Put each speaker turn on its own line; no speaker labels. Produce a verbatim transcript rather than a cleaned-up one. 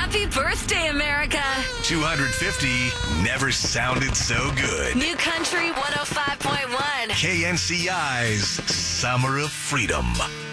Happy birthday, America.
two hundred fifty never sounded so good.
New Country one oh five point one.
K N C I's Summer of Freedom.